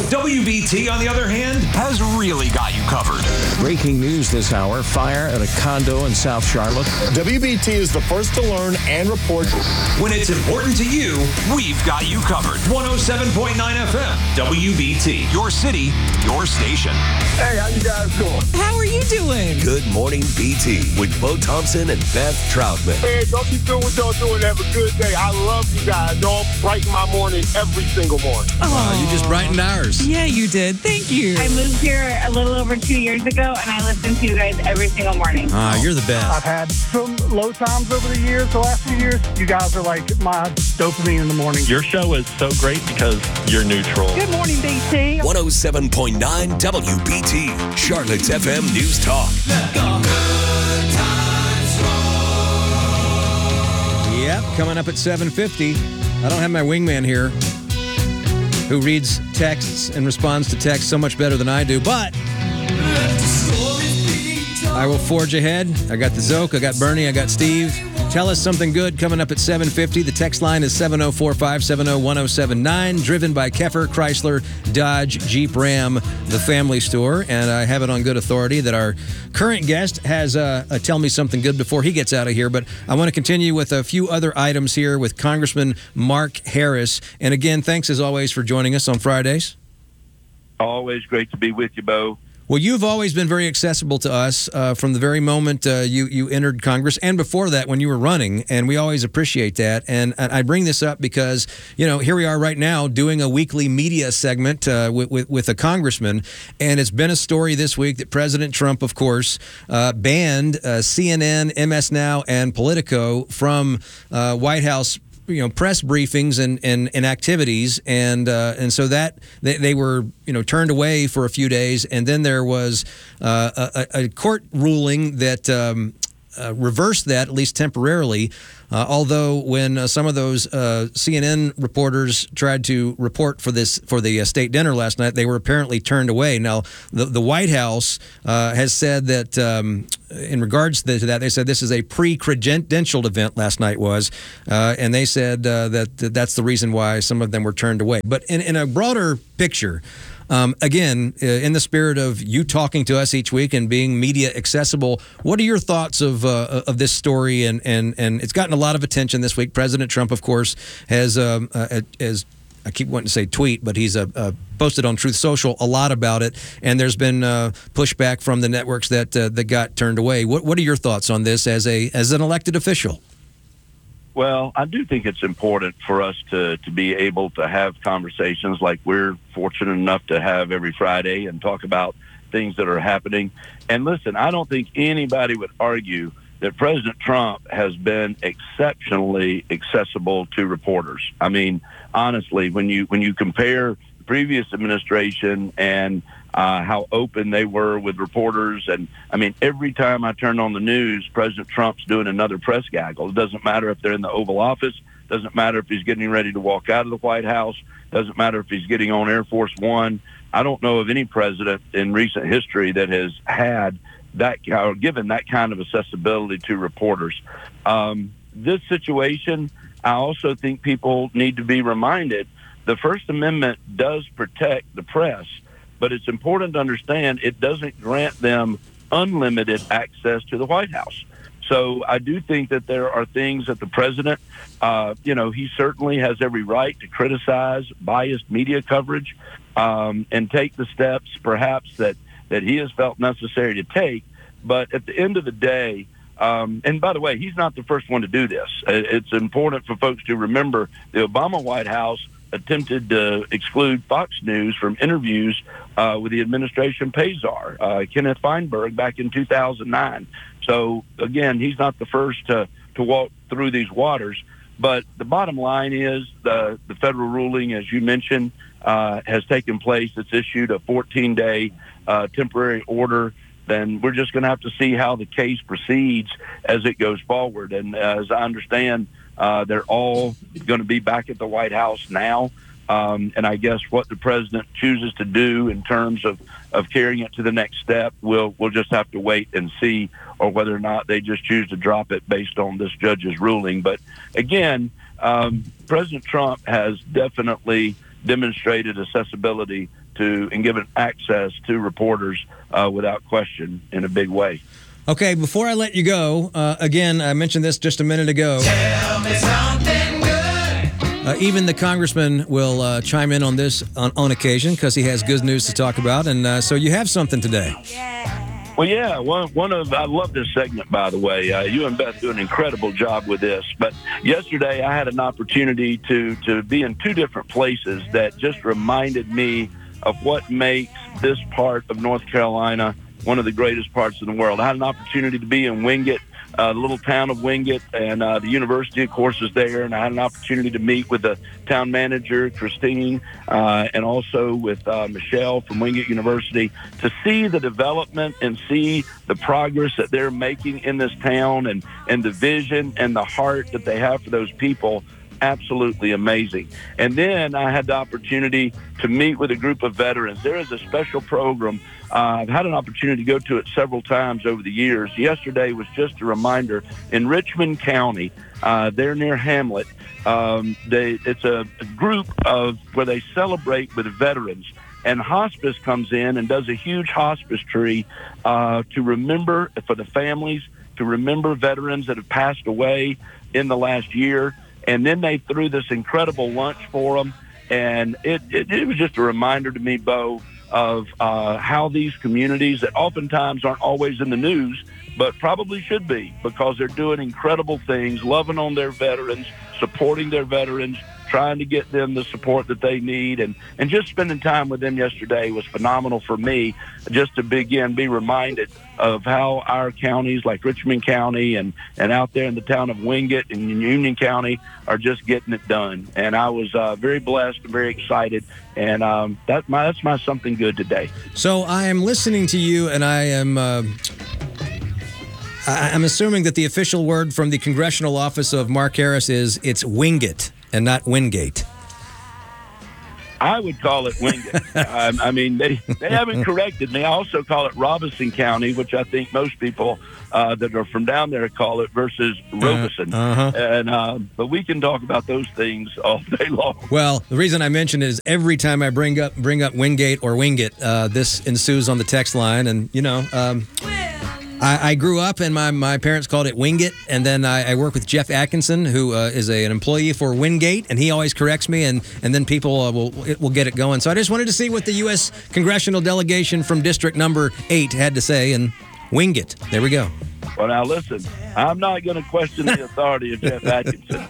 WBT, on the other hand, has really got you covered. Breaking news this hour, fire at a condo in South Charlotte. WBT is the first to learn and report. When it's important to you, we've got you covered. 107.9 FM, WBT, your city, your station. Hey, how you guys doing? How are you doing? Good Morning BT with Bo Thompson and Beth Troutman. Hey, don't keep doing what y'all doing. Have a good day. I love you guys. Y'all brighten my morning every single morning. Oh, you just brightened ours. Yeah, you did. Thank you. I moved here a little over 2 years ago, and I listen to you guys every single morning. You're the best. I've had some low times over the years, the last few years. You guys are like my dopamine in the morning. Your show is so great because you're neutral. Good morning, BT. 107.9 WBT, Charlotte's FM News Talk. Yep, coming up at 7:50. I don't have my wingman here who reads texts and responds to texts so much better than I do, but I will forge ahead. I got the Zoke, I got Bernie, I got Steve. Tell us something good coming up at 7:50. The text line is 704-570-1079, driven by Keffer, Chrysler, Dodge, Jeep, Ram, the family store. And I have it on good authority that our current guest has a tell me something good before he gets out of here. But I want to continue with a few other items here with Congressman Mark Harris. And again, thanks as always for joining us on Fridays. Always great to be with you, Bo. Well, you've always been very accessible to us from the very moment you entered Congress and before that when you were running, and we always appreciate that. And I bring this up because, here we are right now doing a weekly media segment with a congressman, and it's been a story this week that President Trump, of course, banned CNN, MS Now, and Politico from White House press briefings and activities, and so that they were turned away for a few days, and then there was a court ruling that reversed that, at least temporarily. Although when some of those CNN reporters tried to report for the state dinner last night, they were apparently turned away. Now, the White House has said that in regards to that, they said this is a pre-credentialed event. Last night was, and they said that's the reason why some of them were turned away. But in a broader picture. Again, in the spirit of you talking to us each week and being media accessible, what are your thoughts of this story? And it's gotten a lot of attention this week. President Trump, of course, has I keep wanting to say tweet, but he's posted on Truth Social a lot about it. And there's been pushback from the networks that got turned away. What are your thoughts on this as an elected official? Well, I do think it's important for us to be able to have conversations like we're fortunate enough to have every Friday and talk about things that are happening. And listen, I don't think anybody would argue that President Trump has been exceptionally accessible to reporters. I mean, honestly, when you compare the previous administration and how open they were with reporters. And, I mean, every time I turn on the news, President Trump's doing another press gaggle. It doesn't matter if they're in the Oval Office. Doesn't matter if he's getting ready to walk out of the White House. Doesn't matter if he's getting on Air Force One. I don't know of any president in recent history that has had that or given that kind of accessibility to reporters. This situation, I also think people need to be reminded the First Amendment does protect the press. But it's important to understand it doesn't grant them unlimited access to the White House. So I do think that there are things that the president, he certainly has every right to criticize biased media coverage and take the steps perhaps that he has felt necessary to take. But at the end of the day, and by the way, he's not the first one to do this. It's important for folks to remember the Obama White House attempted to exclude Fox News from interviews with the administration pay czar, Kenneth Feinberg, back in 2009. So, again, he's not the first to walk through these waters. But the bottom line is the federal ruling, as you mentioned, has taken place. It's issued a 14-day temporary order. Then we're just going to have to see how the case proceeds as it goes forward. And as I understand, they're all going to be back at the White House now. And I guess what the president chooses to do in terms of carrying it to the next step, we'll just have to wait and see, or whether or not they just choose to drop it based on this judge's ruling. But again, President Trump has definitely demonstrated accessibility to and given access to reporters without question in a big way. Okay, before I let you go, again, I mentioned this just a minute ago. Tell me something good. Even the congressman will chime in on this on occasion because he has good news to talk about. And so you have something today. Well, yeah, I love this segment, by the way. You and Beth do an incredible job with this. But yesterday I had an opportunity to be in two different places that just reminded me of what makes this part of North Carolina one of the greatest parts in the world. I had an opportunity to be in Wingate, the little town of Wingate, and the university, of course, is there. And I had an opportunity to meet with the town manager, Christine, and also with Michelle from Wingate University to see the development and see the progress that they're making in this town and the vision and the heart that they have for those people. Absolutely amazing. And then I had the opportunity to meet with a group of veterans. There is a special program. I've had an opportunity to go to it several times over the years. Yesterday was just a reminder. In Richmond County, they're near Hamlet. It's a group where they celebrate with veterans. And hospice comes in and does a huge hospice tree to remember for the families, to remember veterans that have passed away in the last year. And then they threw this incredible lunch for them. And it was just a reminder to me, Bo, of how these communities that oftentimes aren't always in the news, but probably should be, because they're doing incredible things, loving on their veterans, supporting their veterans, trying to get them the support that they need. And just spending time with them yesterday was phenomenal for me, just to be reminded of how our counties like Richmond County and out there in the town of Wingate and Union County are just getting it done. And I was very blessed and very excited. And that's my something good today. So I am listening to you, and I am... I'm assuming that the official word from the congressional office of Mark Harris is it's Wingate and not Wingate. I would call it Wingate. I mean, they haven't corrected me. I also call it Robeson County, which I think most people that are from down there call it, versus Robeson. But we can talk about those things all day long. Well, the reason I mention it is every time I bring up Wingate or Wingate, this ensues on the text line, and I grew up and my parents called it Wingate, and then I work with Jeff Atkinson, who is an employee for Wingate, and he always corrects me, and then people will get it going. So I just wanted to see what the U.S. congressional delegation from District Number 8 had to say, and Wingate. There we go. Well, now listen, I'm not going to question the authority of Jeff Atkinson.